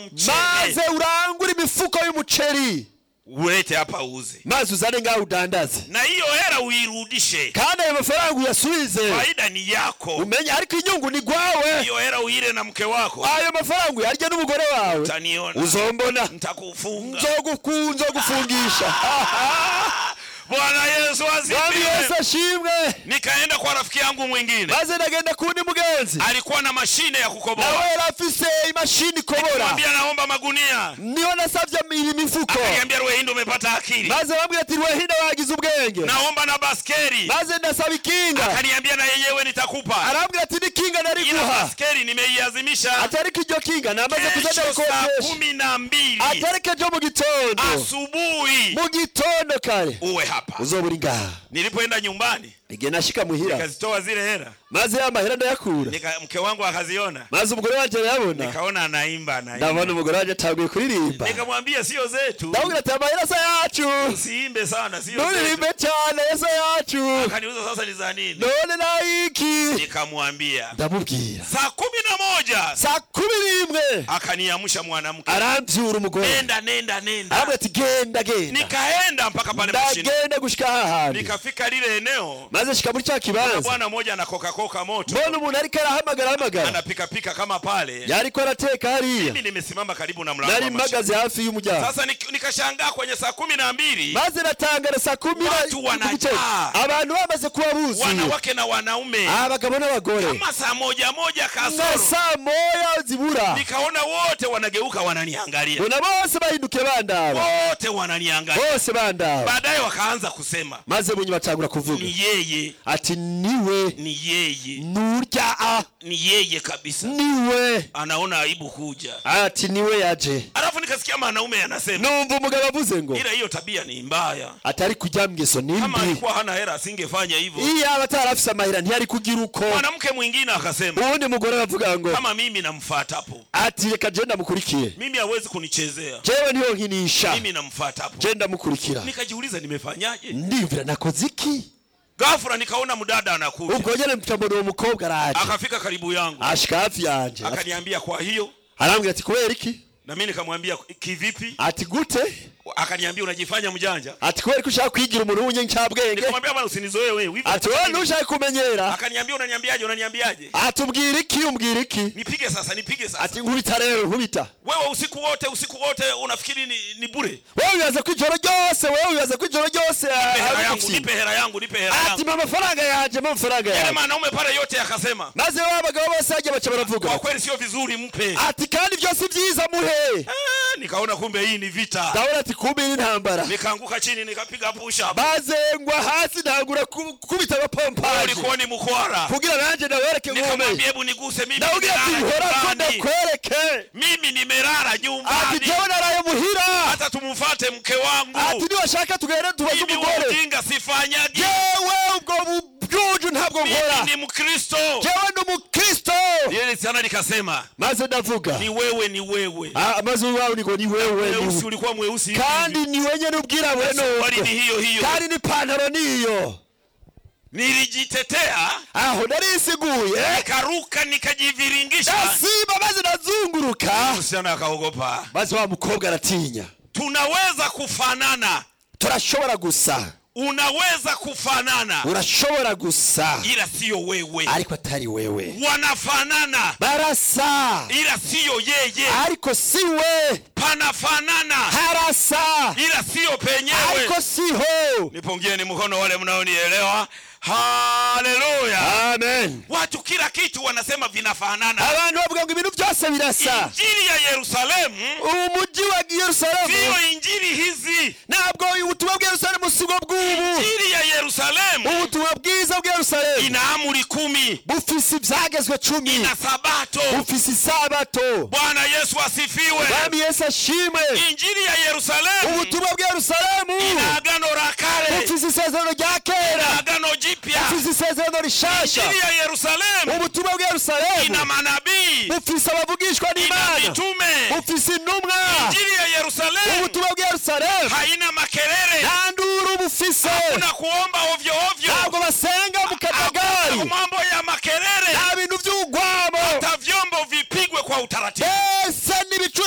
mchele. maze urangura imifuko y'umuceri Ulete hapa uuze. maze uzane ngaho udandaze. Na hiyo hela uirudishe. Kandi ayo mafaranga uyasubize. Faida ni yako. Umenye ariko inyungu ni gwawe. Hiyo hela uire na mke wako. Ayo mafaranga uyarya n'umugore wawe. Utaniona. Uzombona. Nitakufunga. Nzogufungisha. Bwana Yesu asifiwe. Yesu ashimwe. Nikaenda kwa rafiki yangu mwingine. Maze nagenda kundi mugenzi. Alikuwa na mashine ya kukoboa. Na wewe afise imashini kobora. Nikamwambia naomba magunia. Niyo nasavye mifuko. Akaniambia Rwehindo umepata akili. Maze bambwira ati Rwehindo wagize ubwenge. Naomba na baskeli. Maze ndasaba ikinga. Akaniambia na yenyewe nitakupa. Arambwira ati nikinga nari guha. Ila baskeli nimeiazimisha. Atariki iryo kinga namaze kuzana saa 12. Atariki jo mu gitondo. Asubuhi. Mu gitondo kare. Uwe hapa. Uzoburi ngaha. Nilipoenda nyumbani. Igihe nashika muhira. Nikazitoa zile hela. Maze ya mahera ndayakura. Mke wangu akaziona. Maze umugore wanje yabona. Nikaona anaimba. Ndabona umugore wanje ataguye kuririmba. Nikamwambia sio zetu. Ndabwira ati amahera sa yacu. Usiimbe sana sio zetu. Nuririmbe cyane sa yacu. Akaniuliza sasa ni za nini? None naiki. Nikamwambia. Ndamubwira. Saa 11. Saa 11. Akaniamsha mwanamke. Aramvyura umugore. Nenda. Arambwira ati genda. Nikaenda mpaka pale mashine. Ndagenda gushika hahandi. Nikafika lile eneo. Maze shika muri cya kibanza. Bwana mmoja na coca moto. Mbona umuntu ariko arahamagara. Anapika kama pale. Yariko arateka hariya. Mimi nimesimama karibu na mlango. Nari magaze hafi y'umuryango. Sasa nikashangaa kwenye saa 12. Maze natangara saa 10. Watu wanajaa. Abantu bamaze kubabuzi. Wanawake na wanaume. Abagabo n'abagore. Kama saa 1 kasoro. Saa 1 zibura. Nikaona wote wanageuka wananiangalia. Bona bose bahinduke bandaba. Wote wananiangalia. Bose bandaba. Baadaye wakaanza kusema. Maze bunyi batangura kuvuga. Ni yeye. Ati niwe. Ni yeye. Nurya. Ni yeye kabisa. Niwe. Anaona aibu kuja. Ati niwe yaje. Alafu nikasikia wanaume anasema. Numva umugabo avuze ngo. Ila hiyo tabia ni mbaya. Atari kujya mgeso nimbi. Kama alikuwa hana hela asingefanya hivyo. Iya abatarafisa amahera ntiyari kugira uko. Mwanamke mwingine akasema. Uwundi mugore avuga ngo. Kama mimi namfuata hapo. Ati reka je ndamukurikiye. Mimi hawezi kunichezea. Jewe niyo nkinisha. Mimi namfuata hapo. Je ndamukurikira. Nikajiuliza nimefanyaje? Ndivira nakoze iki? Ghafla nikaona mdada anakuja. Ubwo nyene mtambono umukobwa araje. Akafika karibu yangu. Ashika hafi yanje. Akaniambia kwa hiyo. Arambwira ati kubera iki? Na mimi nikamwambia kivipi? Ati gute? Akaniambia unajifanya mjanja. Ati kweli kushaka kwigira umuntu w'inyencabwenge. Nikamwambia bwana usinizoe wewe. Ati wewe ntushaka kumenyera. Akaniambia unaniambiaje? Atubwira iki? Nipige sasa. Ati nkubita rero nkubita. Wewe usiku wote unafikiri ni bure? Wewe uyaza kwijoro ryose, Nipe hela yangu. Ati amafaranga yaje. Yale manaume pale yote yakasema. Maze wabagabo bose aje bacha baravuga. Kwa kweli sio vizuri mpe. Ati kandi byose byiza muhe. Nikaona kumbe hii ni vita. Ndabona ati kumbe ni ntambara. Nikaanguka chini nikapiga push up. Bazengwa hasi ntangura kubita abapompaje. Ulikuwa ni mkwara. Kugira nanje ndawereke ngome. Nikamwambia hebu niguse mimi. Ndaugira ati hora kwenda kwereke. Mimi nimelala nyumbani. Ati jewe naraye muhira. Hata tumfuate mke wangu. Ati niwashaka tugere tubaze umugore. Mimi ujinga sifanyagi. Jewe ubwo bujuju ntabwo nkora. Mimi ni Mkristo. Jewe ndi Mkristo. Yeye sana nikasema. Maze ndavuga. Ni wewe. Maze wao niko ni wewe. Mweusi ulikuwa mweusi. Kandi ni wenye nubwira weno. Bali ni hiyo. Kandi ni pantaro niyo. Nilijitetea. Aho narisiguye. Nikaruka nikajiviringisha. Simba maze nazunguruka. Usiana akaogopa. Maze wa mukobwa aratinya. Tunaweza kufanana. Turashobora gusa. Unaweza kufanana. Urashobora gusa. Ila sio wewe. Ariko atari wewe. Wanafanana. Barasa. Ila sio yeye. Ariko siwe. Panafanana. Harasa. Ila sio penyewe. Ariko siho. Nipungieni mkono wale mnaonielewa. Haleluya. Amen. Watu kila kitu wanasema vinafanana. Abantu bavuga ngo ibintu byose birasa. Injili ya Yerusalemu. Umujyi wa Yerusalemu. Sio injili hizi. Ntabwo ubutumwa bwa Yerusalemu sigo bw'ubu. Injili ya Yerusalemu. Ubutumwa bwiza bwa Yerusalemu. Ina amri 10. Bufise ibyagezwe 10. Ina sabato. Bufise isabato. Bwana Yesu asifiwe. Bwana Yesu ashimwe. Injili ya Yerusalemu. Ubutumwa bwa Yerusalemu. Ina agano la kale. Bufise isezerano rya kera. Ina agano jipya. Bufise isezerano rishasha. Injili ya Yerusalemu. Ubutumwa bwa Yerusalemu. Ina manabii. Bufise abavugishwa n'Imana. Ina mitume. Bufise intumwa. Injili ya Yerusalemu. Ubutumwa bwa Yerusalemu. Haina makelele. Nta nduru bufise. Hakuna kuomba ovyo. Ntabwo basenga mu kajagari.